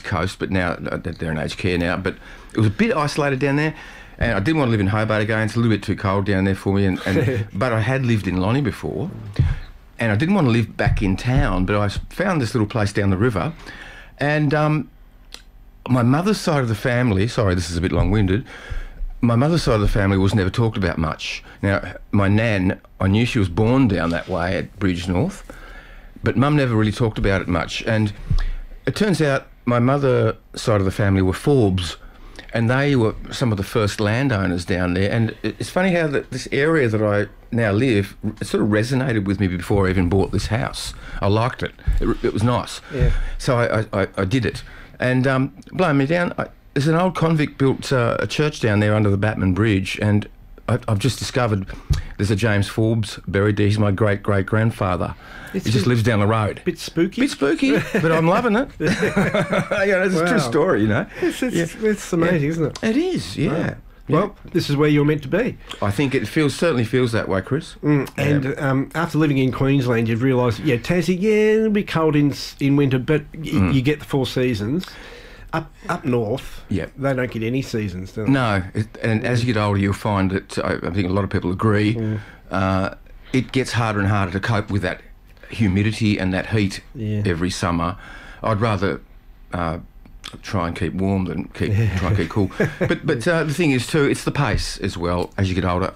coast, but now they're in aged care now. But it was a bit isolated down there, and I didn't want to live in Hobart again. It's a little bit too cold down there for me. But I had lived in Lonnie before, and I didn't want to live back in town. But I found this little place down the river, and my mother's side of the family. Sorry, this is a bit long-winded. My mother's side of the family was never talked about much. Now, my nan, I knew she was born down that way at Bridge North, but Mum never really talked about it much. And it turns out my mother's side of the family were Forbes, and they were some of the first landowners down there. And it's funny how this area that I now live, it sort of resonated with me before I even bought this house. I liked it. It was nice. Yeah. So I did it. And blowing me down, there's an old convict built a church down there under the Batman Bridge, and I've just discovered there's a James Forbes buried there. He's my great-great-grandfather. He just lives down the road. Bit spooky. Bit spooky, but I'm loving it. It's a true story, It's amazing, isn't it? It is, yeah. Well, this is where you're meant to be. I think it certainly feels that way, Chris. And after living in Queensland, you've realised, Tassie, it'll be cold in winter, but you get the 4 seasons. Up north, they don't get any seasons, do they? No, and as you get older, you'll find that, I think a lot of people agree, it gets harder and harder to cope with that humidity and that heat every summer. I'd rather try and keep warm than try and keep cool. But the thing is too, it's the pace as well. As you get older,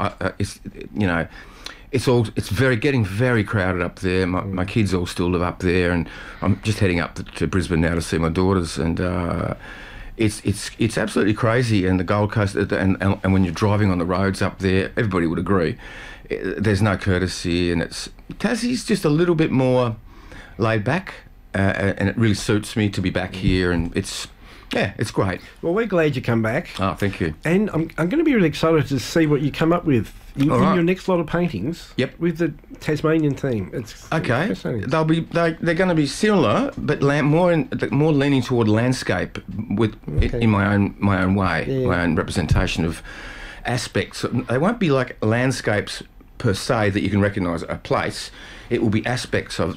it's getting very crowded up there. My kids all still live up there, and I'm just heading up to Brisbane now to see my daughters, and it's absolutely crazy. And the Gold Coast, and when you're driving on the roads up there, everybody would agree, there's no courtesy, and Tassie's just a little bit more laid back, and it really suits me to be back here, and it's great. Well, we're glad you come back. Oh, thank you. And I'm going to be really excited to see what you come up with in your next lot of paintings. Yep. With the Tasmanian theme. It's okay. They're going to be similar, but more leaning toward landscape in my own way, my own representation of aspects. They won't be like landscapes per se that you can recognise a place. It will be aspects of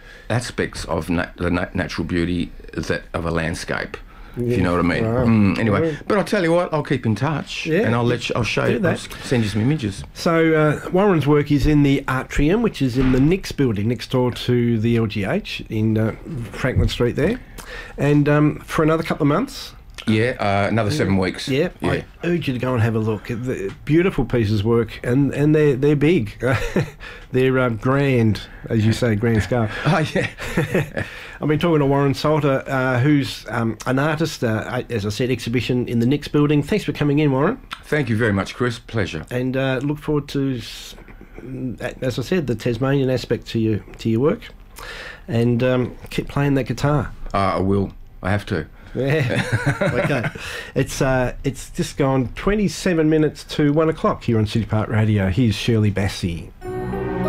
the natural beauty of a landscape. If you know what I mean. Right. Anyway, but I'll tell you what, I'll keep in touch, and I'll show you. I'll send you some images. So Warren's work is in the Atrium, which is in the Nix building next door to the LGH in Franklin Street there, and for another couple of months. Another 7 weeks. I urge you to go and have a look. The beautiful pieces of work, and they're big. They're grand, as you say, grand scale. Oh, yeah. I've been talking to Warren Salter, who's an artist, as I said, exhibition in the Nix building. Thanks for coming in, Warren. Thank you very much, Chris. Pleasure. And look forward to, as I said, the Tasmanian aspect to your work. And keep playing that guitar. I will. I have to. Okay. It's just gone 27 minutes to 1 o'clock here on City Park Radio. Here's Shirley Bassey.